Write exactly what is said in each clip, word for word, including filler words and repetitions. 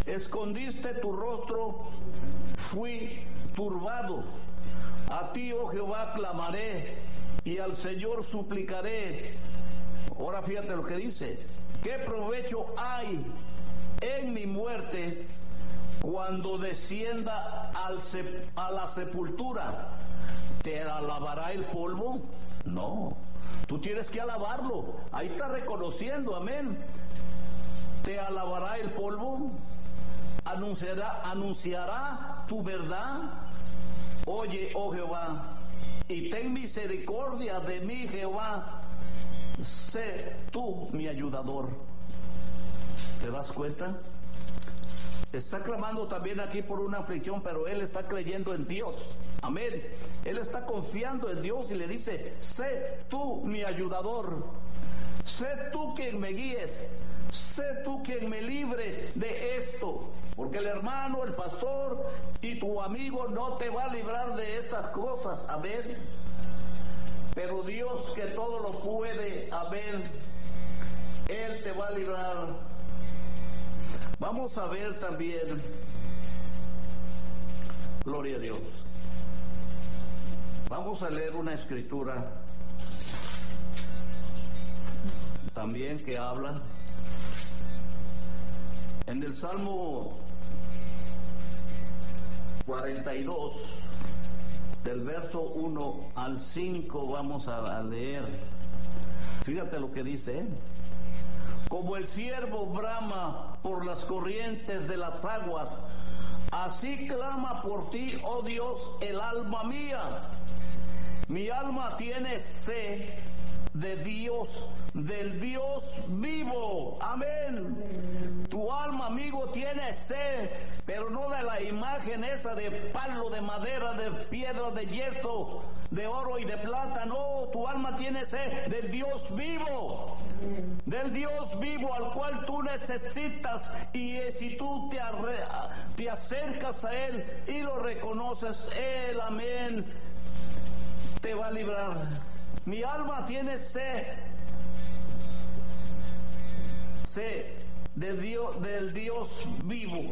escondiste tu rostro, fui turbado. A ti, oh Jehová, clamaré y al Señor suplicaré. Ahora fíjate lo que dice: ¿qué provecho hay en mi muerte cuando descienda al sep- a la sepultura? ¿Te alabará el polvo? No, tú tienes que alabarlo. Ahí está reconociendo, amén. ¿Te alabará el polvo? ¿Anunciará, anunciará tu verdad? Oye, oh Jehová, y ten misericordia de mí, Jehová. Sé tú mi ayudador. ¿Te das cuenta? Está clamando también aquí por una aflicción, pero él está creyendo en Dios. Amén. Él está confiando en Dios y le dice: sé tú mi ayudador. Sé tú quien me guíes. Sé tú quien me libre de esto. Porque el hermano, el pastor y tu amigo no te va a librar de estas cosas. Amén. Pero Dios, que todo lo puede, amén, Él te va a librar. Vamos a ver también, gloria a Dios. Vamos a leer una escritura también que habla en el Salmo cuarenta y dos, del verso uno al cinco. Vamos a leer. Fíjate lo que dice: como el ciervo brama por las corrientes de las aguas, así clama por ti, oh Dios, el alma mía. Mi alma tiene sed de Dios, del Dios vivo. Amén. Tu alma, amigo, tiene sed, pero no de la imagen esa de palo, de madera, de piedra, de yeso, de oro y de plata. No, tu alma tiene sed del Dios vivo, del Dios vivo al cual tú necesitas. Y eh, si tú te, arre, te acercas a Él y lo reconoces, Él, amén, te va a librar. Mi alma tiene sed, sed de Dios, del Dios vivo.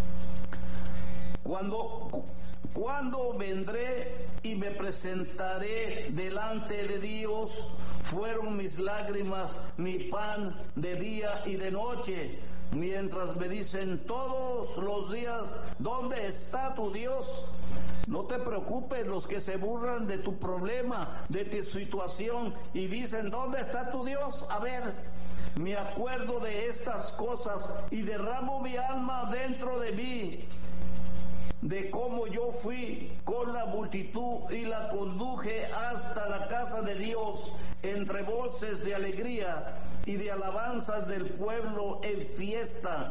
Cuando, cuando vendré y me presentaré delante de Dios, fueron mis lágrimas mi pan de día y de noche, mientras me dicen todos los días: ¿dónde está tu Dios? No te preocupes los que se burlan de tu problema, de tu situación, y dicen: ¿dónde está tu Dios? A ver, me acuerdo de estas cosas y derramo mi alma dentro de mí, de cómo yo fui con la multitud y la conduje hasta la casa de Dios, entre voces de alegría y de alabanzas del pueblo en fiesta.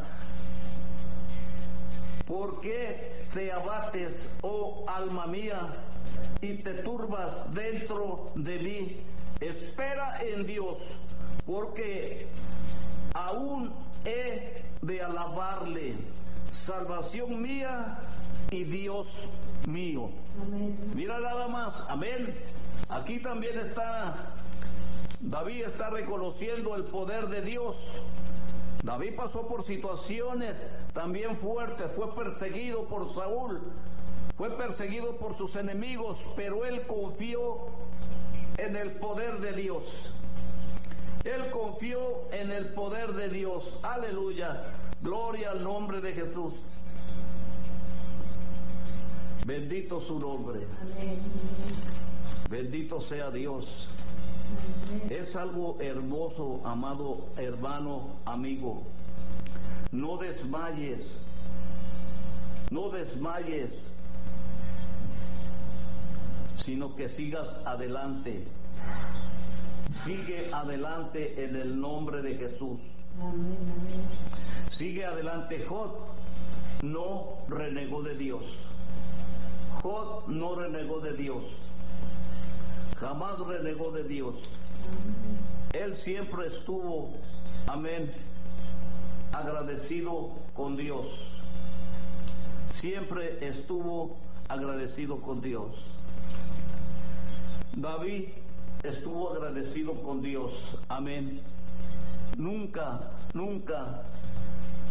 ¿Por qué te abates, oh alma mía, y te turbas dentro de mí? Espera en Dios, porque aún he de alabarle, salvación mía y Dios mío. Amén. Mira nada más, amén. Aquí también está, David está reconociendo el poder de Dios. David pasó por situaciones también fuertes, fue perseguido por Saúl, fue perseguido por sus enemigos, pero él confió en el poder de Dios. Él confió en el poder de Dios. Aleluya. Gloria al nombre de Jesús. Bendito su nombre. Amén. Bendito sea Dios. Es algo hermoso, amado hermano, amigo. No desmayes, no desmayes, sino que sigas adelante. Sigue adelante en el nombre de Jesús. Amén, amén. Sigue adelante. Job no renegó de Dios. Job no renegó de Dios. Jamás renegó de Dios. Él siempre estuvo, amén, agradecido con Dios. Siempre estuvo agradecido con Dios. David estuvo agradecido con Dios. Amén. Nunca, nunca